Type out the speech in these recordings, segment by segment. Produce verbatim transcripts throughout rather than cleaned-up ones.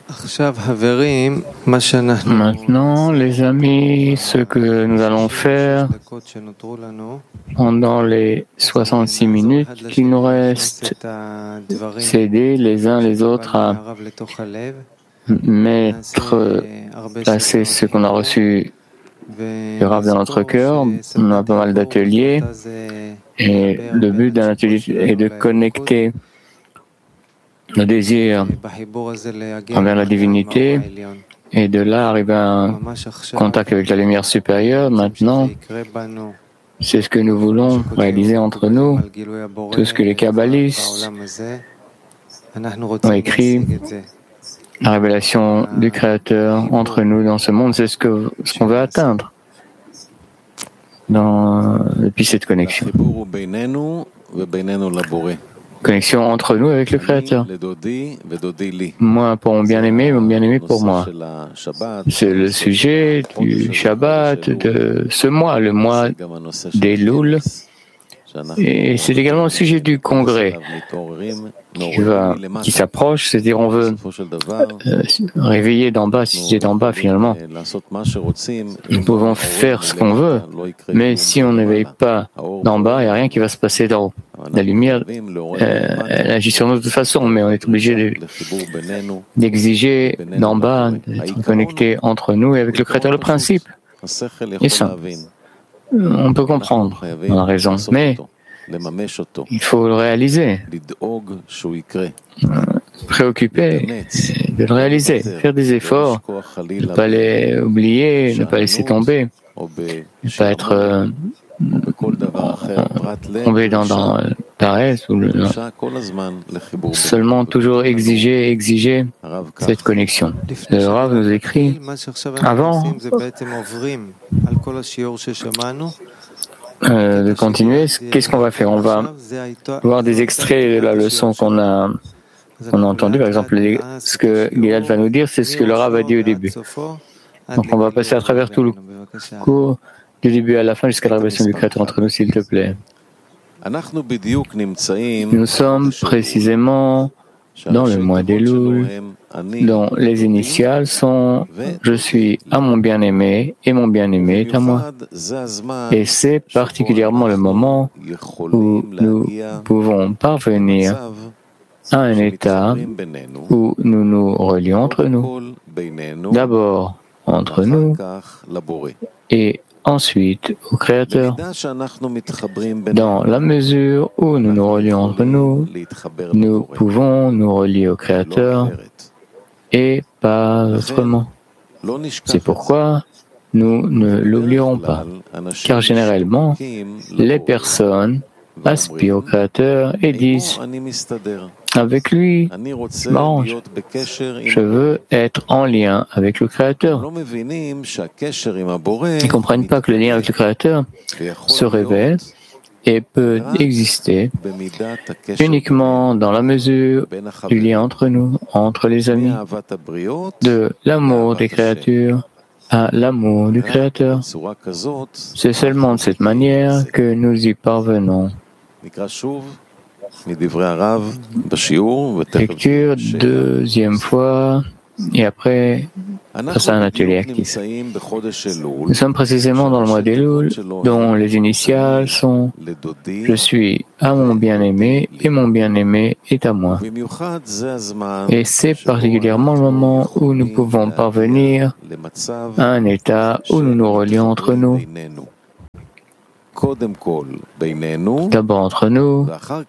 Maintenant, les amis, ce que nous allons faire pendant les soixante-six minutes qui nous restent, c'est aider les uns les autres à mettre, placer ce qu'on a reçu du Rav dans notre cœur. On a pas mal d'ateliers et le but d'un atelier est de connecter le désir envers la divinité et de là arriver à un contact avec la lumière supérieure. Maintenant, c'est ce que nous voulons réaliser entre nous. Tout ce que les kabbalistes ont écrit, la révélation du Créateur entre nous dans ce monde, c'est ce que ce qu'on veut atteindre dans, depuis cette connexion. Connexion entre nous avec le Créateur. Moi pour mon bien-aimé, mon bien-aimé pour moi. C'est le sujet du Shabbat, de ce mois, le mois d'Elul. Et c'est également le sujet du congrès qui, va, qui s'approche, c'est-à-dire on veut euh, réveiller d'en bas, si c'est d'en bas finalement. Nous pouvons faire ce qu'on veut, mais si on n'éveille pas d'en bas, il n'y a rien qui va se passer d'en haut. La lumière, euh, elle agit sur nous de toute façon, mais on est obligé de, d'exiger d'en bas, d'être connecté entre nous et avec le Créateur. Le principe est simple. On peut comprendre, on a raison, mais il faut le réaliser, préoccuper de le réaliser, faire des efforts, ne pas les oublier, ne pas laisser tomber, ne pas être euh, tomber dans, dans la paresse ou le, seulement toujours exiger, exiger cette connexion. Le Rav nous écrit avant euh, de continuer, qu'est-ce qu'on va faire? On va voir des extraits de la leçon qu'on a, qu'on a entendue. Par exemple, ce que Gilad va nous dire, c'est ce que le Rav a dit au début. Donc on va passer à travers tout le cours, du début à la fin, jusqu'à la révélation du Créateur entre nous, s'il te plaît. Nous sommes précisément dans le mois d'Elul, dont les initiales sont « Je suis à mon bien-aimé et mon bien-aimé est à moi ». Et c'est particulièrement le moment où nous pouvons parvenir à un état où nous nous relions entre nous. D'abord entre nous et ensuite au Créateur. Dans la mesure où nous nous relions entre nous, nous pouvons nous relier au Créateur et pas autrement. C'est pourquoi nous ne l'oublierons pas, car généralement, les personnes aspirent au Créateur et disent « Avec lui, je m'arrange. Je veux être en lien avec le Créateur. » Ils ne comprennent pas que le lien avec le Créateur se révèle et peut exister uniquement dans la mesure du lien entre nous, entre les amis, de l'amour des créatures à l'amour du Créateur. C'est seulement de cette manière que nous y parvenons. Lecture deuxième fois et après passer à un atelier actif. Nous sommes précisément dans le mois d'Elul dont les initiales sont « Je suis à mon bien-aimé et mon bien-aimé est à moi ». Et c'est particulièrement le moment où nous pouvons parvenir à un état où nous nous relions entre nous. D'abord entre nous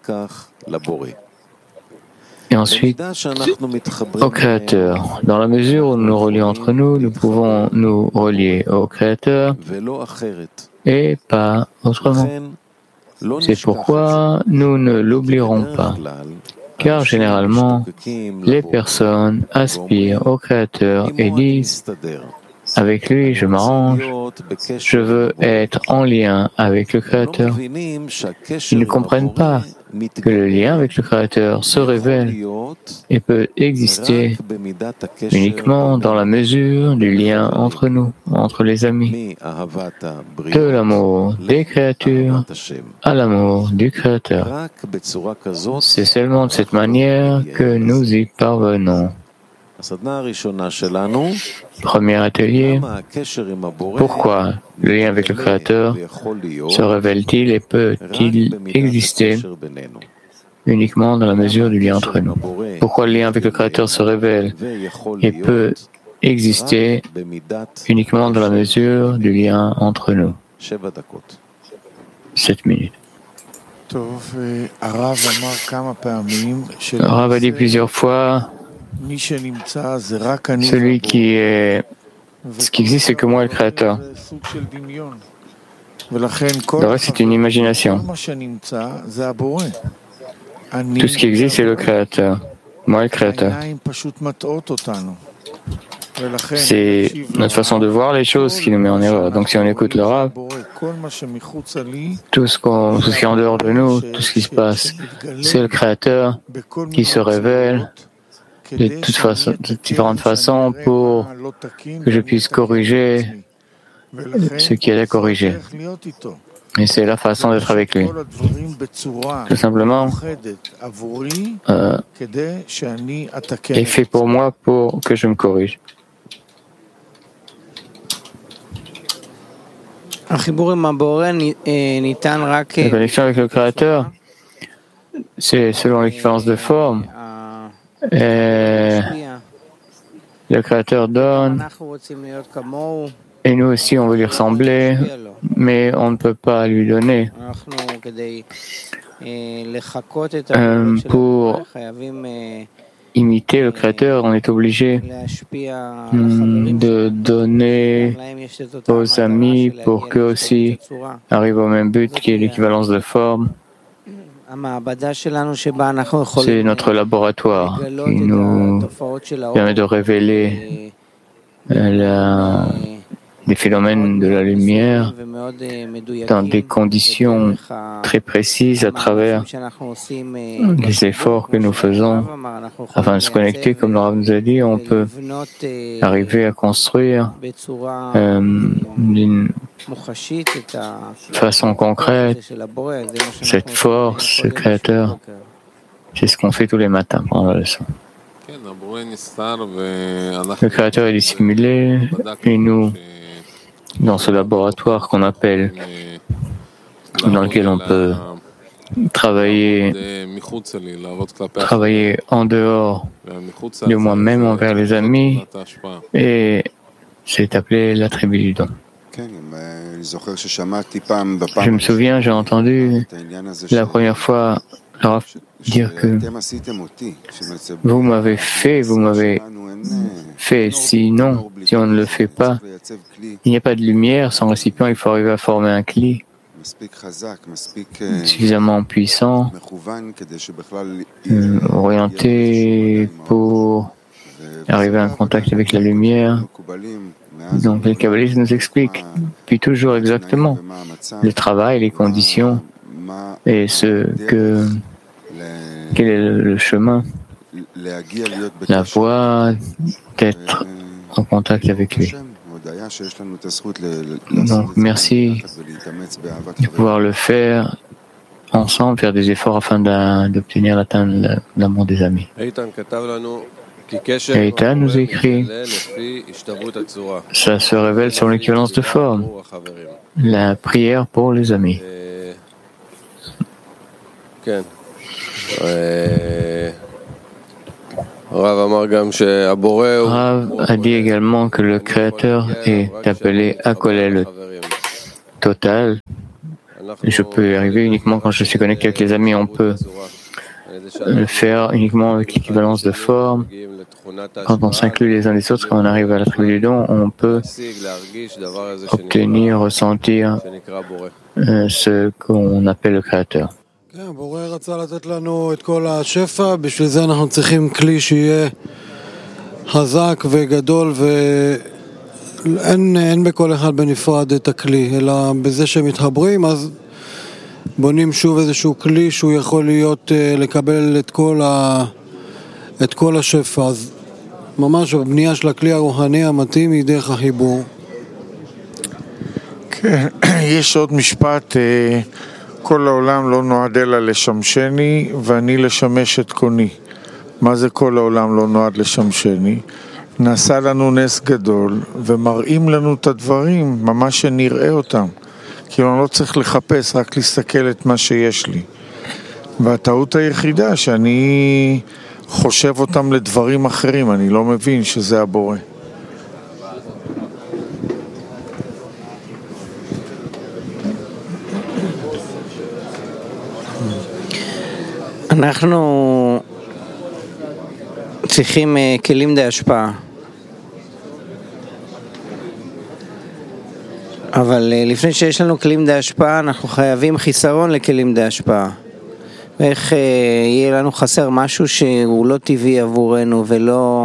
et ensuite au Créateur. Dans la mesure où nous nous relions entre nous, nous pouvons nous relier au Créateur et pas autrement. C'est pourquoi nous ne l'oublierons pas, car généralement les personnes aspirent au Créateur et disent « Avec lui, je m'arrange, je veux être en lien avec le Créateur. » Ils ne comprennent pas que le lien avec le Créateur se révèle et peut exister uniquement dans la mesure du lien entre nous, entre les amis, de l'amour des créatures à l'amour du Créateur. C'est seulement de cette manière que nous y parvenons. Premier atelier, pourquoi le lien avec le Créateur se révèle-t-il et peut-il exister uniquement dans la mesure du lien entre nous? Pourquoi le lien avec le Créateur se révèle et peut exister uniquement dans la mesure du lien entre nous? Sept minutes. Rav a dit plusieurs fois, celui qui est, ce qui existe, c'est que moi, le Créateur. Le reste, c'est une imagination. Tout ce qui existe, c'est le Créateur. Moi, le Créateur. C'est notre façon de voir les choses qui nous met en erreur. Donc si on écoute le Rav, tout ce, qu'on, tout ce qui est en dehors de nous, tout ce qui se passe, c'est le Créateur qui se révèle de toutes façons, de différentes façons pour que je puisse corriger ce qui est à corriger. Et c'est la façon d'être avec lui. Tout simplement, euh, est fait pour moi pour que je me corrige. La connexion avec le Créateur, c'est selon l'équivalence de forme. Et le Créateur donne, et nous aussi on veut lui ressembler, mais on ne peut pas lui donner. Euh, pour imiter le Créateur, on est obligé de donner aux amis pour qu'eux aussi arrivent au même but qui est l'équivalence de forme. C'est notre laboratoire qui nous permet de révéler la, les phénomènes de la lumière dans des conditions très précises à travers les efforts que nous faisons afin de se connecter. Comme le Rav nous a dit, on peut arriver à construire euh, d'une façon concrète cette force, ce Créateur. C'est ce qu'on fait tous les matins pendant la leçon. Le Créateur est dissimulé et nous, dans ce laboratoire qu'on appelle, dans lequel on peut travailler, travailler en dehors de moi-même envers les amis, et c'est appelé la tribu du don. Je me souviens, j'ai entendu la première fois dire que vous m'avez fait, vous m'avez fait, sinon, si on ne le fait pas, il n'y a pas de lumière, sans récipient, il faut arriver à former un cli suffisamment puissant, euh, orienté pour arriver à un contact avec la lumière. Donc les kabbalistes nous expliquent, puis toujours exactement, le travail, les conditions et ce que, quel est le chemin, la voie d'être en contact avec lui. Donc merci de pouvoir le faire ensemble, faire des efforts afin d'obtenir l'atteinte l'amour des amis. Eitan nous écrit, ça se révèle sur l'équivalence de forme, la prière pour les amis. Rav a dit également que le Créateur est appelé Akolel total. Je peux y arriver uniquement quand je suis connecté avec les amis. On peut le faire uniquement avec l'équivalence de forme. Quand on s'inclut les uns des autres, quand on arrive à la tribu du don, on peut obtenir, ressentir euh, ce qu'on appelle le Créateur. בורא רצה לתת לנו את כל השפע, בשביל זה אנחנו צריכים כלי שיהיה חזק וגדול, ואין אין בכל אחד בנפרד את הכלי, אלא בזה שמתחברים אז בונים שוב איזשהו כלי שהוא יכול להיות, לקבל את כל ה את כל השפע. אז ממש הבנייה של הכלי הרוחני המתאים היא דרך החיבור. כן, יש עוד משפט, כל העולם לא נועד אלא לשמשני ואני לשמש את קוני. מה זה כל העולם לא נועד לשמשני? נעשה לנו נס גדול ומראים לנו את הדברים, ממש שנראה אותם. כאילו אני לא צריך לחפש, רק להסתכל את מה שיש לי. והטעות היחידה שאני חושב אותם לדברים אחרים, אני לא מבין שזה הבורא. אנחנו צריכים כלים די השפעה. אבל לפני שיש לנו כלים די השפעה, אנחנו חייבים חיסרון לכלים די השפעה. ואיך יהיה לנו חסר משהו שהוא לא טבעי עבורנו ולא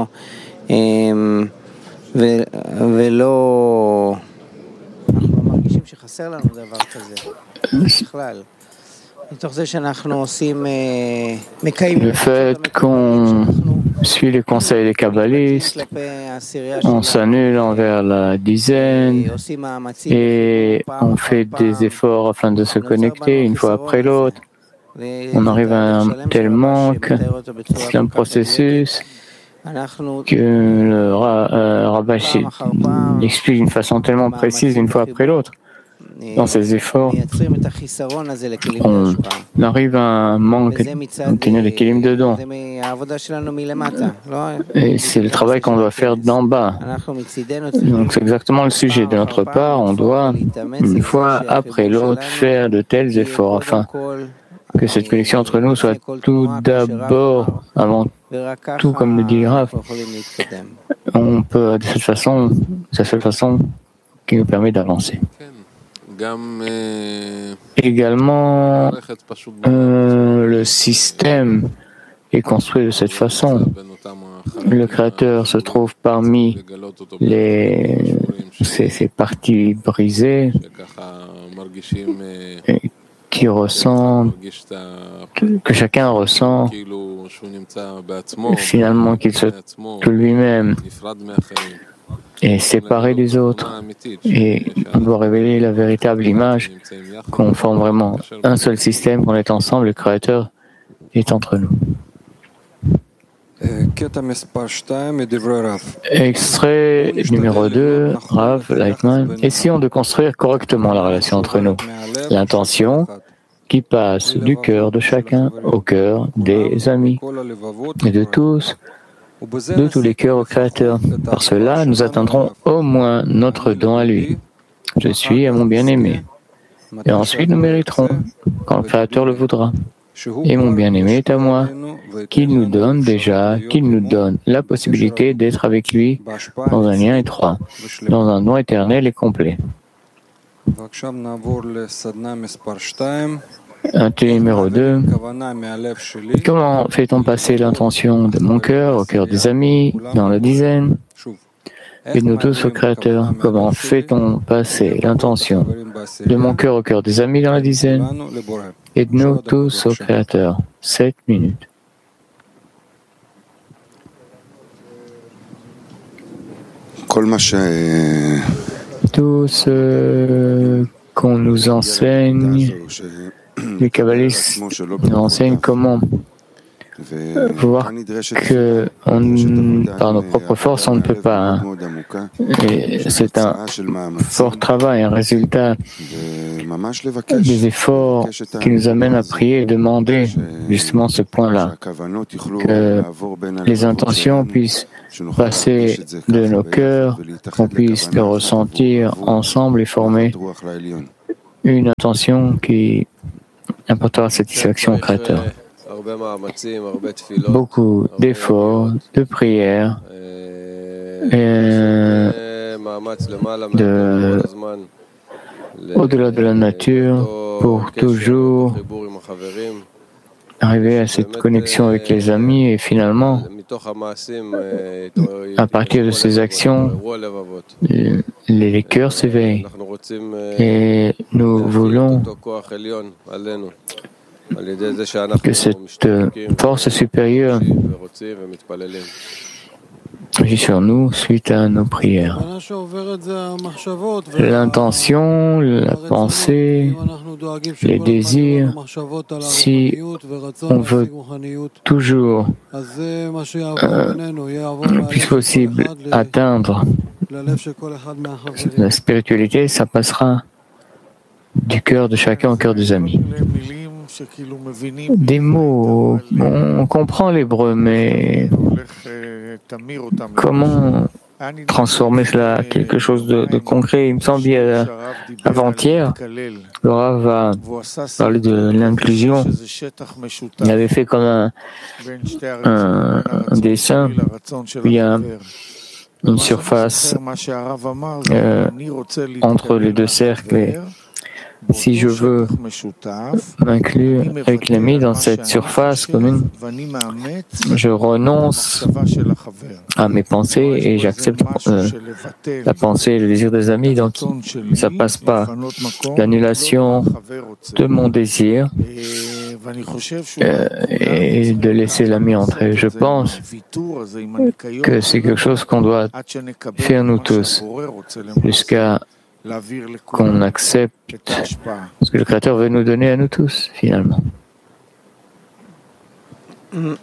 ו, ולא אנחנו מרגישים שחסר לנו דבר כזה בכלל. מתוך זה שאנחנו עושים מקיימים. Le fait qu'on suit les conseils des kabbalistes, on s'annule envers la dizaine et on fait des efforts afin de se connecter une fois après l'autre. On arrive à un tel manque, c'est un processus que le Rabash explique d'une façon tellement précise une fois après l'autre. Dans ces efforts, on arrive à un manque continu d'équilibre dedans. Et c'est le travail qu'on doit faire d'en bas. Donc c'est exactement le sujet. De notre part, on doit, une fois après l'autre, faire de tels efforts afin que cette connexion entre nous soit tout d'abord, avant tout, comme le dit Rav. On peut, de cette façon, c'est la seule façon qui nous permet d'avancer. Également, euh, le système est construit de cette façon. Le Créateur se trouve parmi les, ces, ces parties brisées qui ressentent, que chacun ressent finalement qu'il se que lui-même est séparé des autres, et on doit révéler la véritable image qu'on forme vraiment un seul système, qu'on est ensemble, le Créateur est entre nous. Extrait numéro deux, Rav Lightman. Essayons de construire correctement la relation entre nous. L'intention qui passe du cœur de chacun au cœur des amis et de tous, de tous les cœurs au Créateur. Par cela, nous atteindrons au moins notre don à lui. Je suis à mon bien-aimé. Et ensuite, nous mériterons, quand le Créateur le voudra. Et mon bien-aimé est à moi, qu'il nous donne déjà, qu'il nous donne la possibilité d'être avec lui dans un lien étroit, dans un don éternel et complet. Un numéro deux. Comment fait-on passer l'intention de mon cœur au cœur des amis, dans la dizaine, et de nous tous au Créateur? Comment fait-on passer l'intention de mon cœur au cœur des amis dans la dizaine, et de nous tous au Créateur? Sept minutes. Tout ce qu'on nous enseigne, les kabbalistes nous enseignent comment voir que on, par nos propres forces, on ne peut pas. Hein. Et c'est un fort travail, un résultat des efforts qui nous amènent à prier et demander justement ce point-là, que les intentions puissent passer de nos cœurs, qu'on puisse le ressentir ensemble et former une intention qui apportera satisfaction au Créateur. Beaucoup d'efforts, de prières, et de, au-delà de la nature, pour toujours arriver à cette connexion avec les amis et finalement, à partir de ces actions, les, les cœurs s'éveillent et nous voulons que cette force supérieure agit sur nous suite à nos prières. L'intention, la pensée, les désirs, si on veut toujours, euh, le plus possible, atteindre la spiritualité, ça passera du cœur de chacun au cœur des amis. Des mots, on comprend l'hébreu, mais comment transformer cela en quelque chose de, de concret? Il me semble euh, avant-hier, le Rav a parlé de l'inclusion. Il avait fait comme un, un, un dessin où il y a une surface euh, entre les deux cercles. Et si je veux m'inclure avec l'ami dans cette surface commune, je renonce à mes pensées et j'accepte euh, la pensée et le désir des amis. Donc, ça passe pas l'annulation de mon désir euh, et de laisser l'ami entrer. Je pense que c'est quelque chose qu'on doit faire nous tous jusqu'à qu'on accepte ce que le Créateur veut nous donner à nous tous, finalement. Nous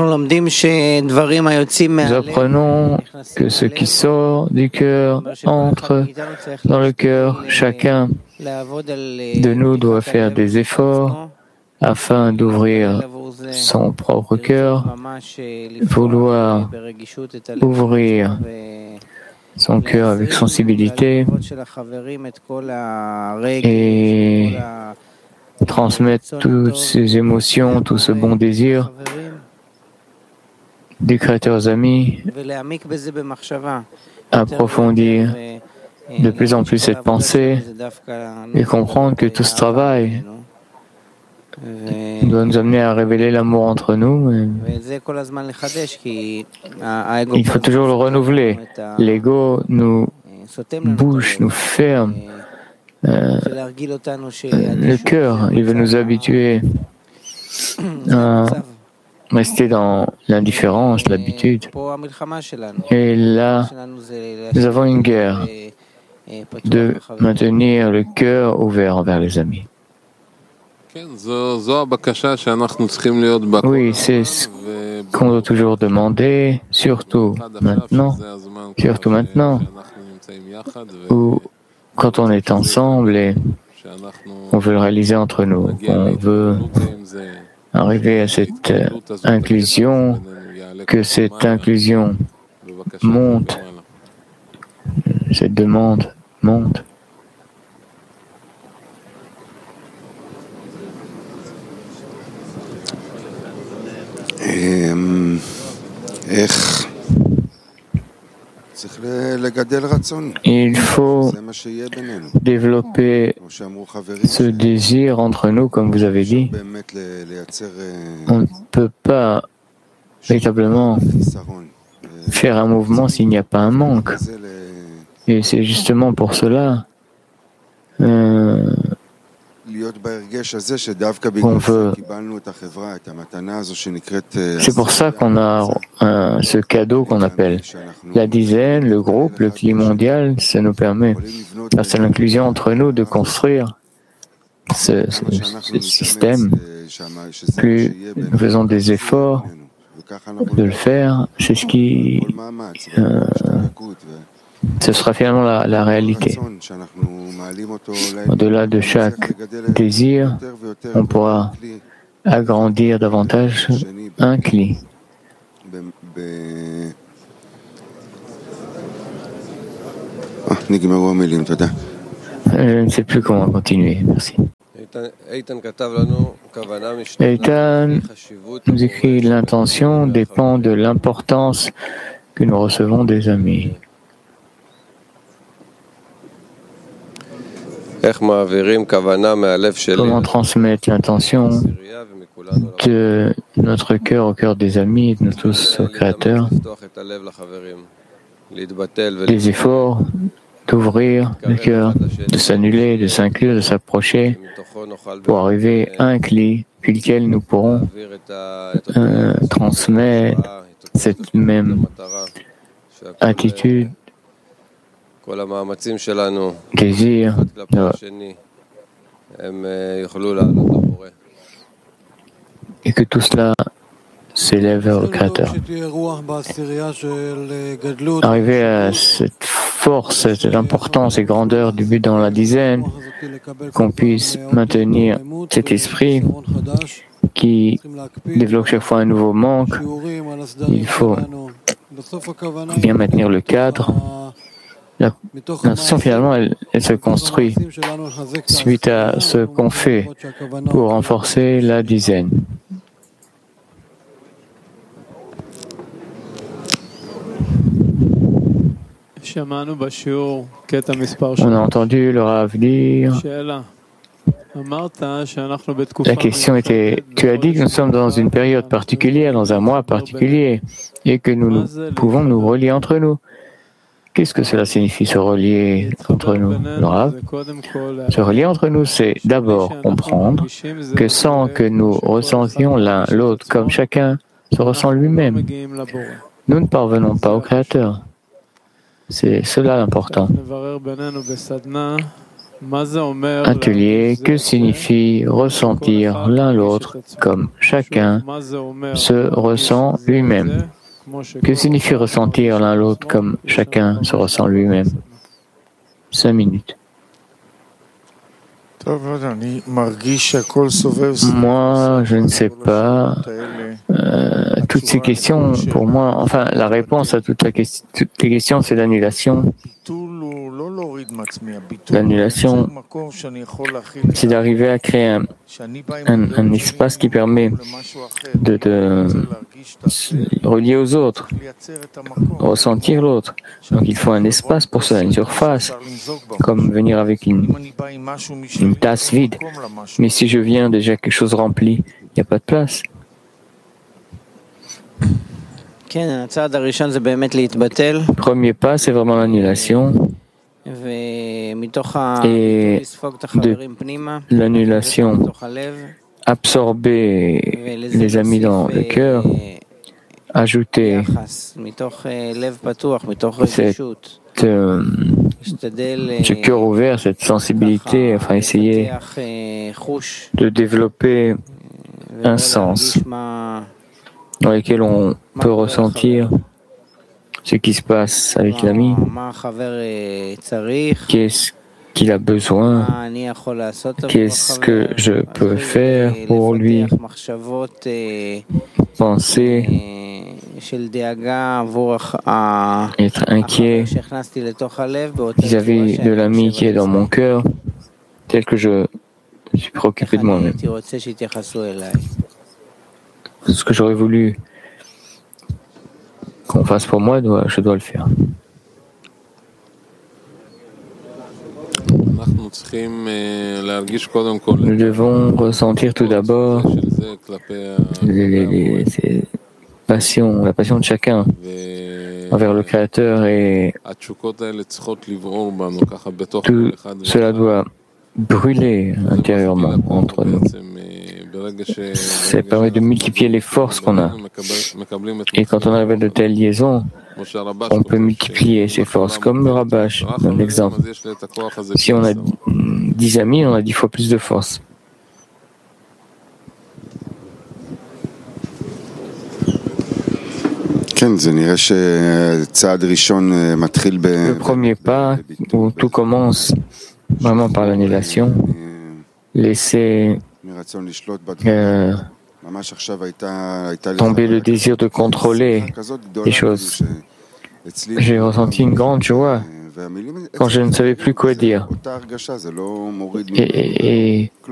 apprenons que ce qui sort du cœur entre dans le cœur. Chacun de nous doit faire des efforts afin d'ouvrir son propre cœur, vouloir ouvrir son cœur avec sensibilité et transmettre toutes ces émotions, tout ce bon désir des créateurs amis, approfondir de plus en plus cette pensée et comprendre que tout ce travail doit nous amener à révéler l'amour entre nous. Il faut toujours le renouveler. L'ego nous bouge, nous ferme. Euh, le cœur, il veut nous habituer à rester dans l'indifférence, l'habitude. Et là, nous avons une guerre de maintenir le cœur ouvert envers les amis. Oui, c'est ce qu'on doit toujours demander, surtout maintenant, surtout maintenant, où quand on est ensemble et on veut le réaliser entre nous, on veut arriver à cette euh, inclusion, que cette inclusion monte, cette demande monte. Il faut développer ce désir entre nous, comme vous avez dit. On ne peut pas véritablement faire un mouvement s'il n'y a pas un manque. Et c'est justement pour cela euh, qu'on veut. C'est pour ça qu'on a euh, ce cadeau qu'on appelle la dizaine, le groupe, le climat mondial. Ça nous permet, grâce à l'inclusion entre nous, de construire ce, ce, ce système. Plus nous faisons des efforts de le faire, c'est ce qui euh, ce sera finalement la, la réalité. Au-delà de chaque désir, on pourra agrandir davantage un cli. Je ne sais plus comment continuer. Merci. Eitan nous écrit: l'intention dépend de l'importance que nous recevons des amis. Comment transmettre l'intention de notre cœur au cœur des amis et de nous tous au Créateur? Les efforts d'ouvrir le cœur, de s'annuler, de s'inclure, de s'approcher pour arriver à un cli, puis lequel nous pourrons euh, transmettre cette même attitude, désir, euh, et que tout cela s'élève vers le Créateur. Arriver à cette force, cette importance et grandeur du but dans la dizaine, qu'on puisse maintenir cet esprit qui développe chaque fois un nouveau manque, il faut bien maintenir le cadre. La nation, finalement, elle, elle se construit suite à ce qu'on fait pour renforcer la dizaine. On a entendu le Rav dire. La question était, tu as dit que nous sommes dans une période particulière, dans un mois particulier, et que nous, nous pouvons nous relier entre nous. Qu'est-ce que cela signifie, se relier entre nous, le Rav? Se relier entre nous, c'est d'abord comprendre que sans que nous ressentions l'un l'autre comme chacun se ressent lui-même, nous ne parvenons pas au Créateur. C'est cela l'important. Atelier, que signifie ressentir l'un l'autre comme chacun se ressent lui-même? Que signifie ressentir l'un l'autre comme chacun se ressent lui-même? Cinq minutes. Moi, je ne sais pas. Euh, toutes ces questions, pour moi, enfin, la réponse à toute la question, toutes les questions, c'est l'annulation. L'annulation, c'est d'arriver à créer un, un, un espace qui permet de, de se relier aux autres, ressentir l'autre. Donc il faut un espace pour cela, une surface, comme venir avec une, une tasse vide. Mais si je viens déjà quelque chose rempli, il n'y a pas de place. Le premier pas, c'est vraiment l'annulation. Et de l'annulation, absorber les amis dans le cœur, ajouter cette, euh, ce cœur ouvert, cette sensibilité, enfin essayer de développer un sens dans lequel on peut ressentir ce qui se passe avec l'ami, qu'est-ce qu'il a besoin, qu'est-ce que je peux faire pour lui, penser, être inquiet vis-à-vis de l'ami qui est dans mon cœur, tel que je suis préoccupé de moi-même. Ce que j'aurais voulu qu'on fasse pour moi, je dois le faire. Nous devons ressentir tout d'abord les, les, les, ces passions, la passion de chacun envers le Créateur, et tout cela doit brûler intérieurement entre nous. Ça permet de multiplier les forces qu'on a. Et quand on arrive à de telles liaisons, on peut multiplier ces forces. Comme le Rabash, dans l'exemple. Si on a dix amis, on a dix fois plus de force. Le premier pas, où tout commence vraiment par l'annulation, laisser Euh, tomber le désir de contrôler les choses. J'ai ressenti une grande joie quand je ne savais plus quoi dire. Et, et, et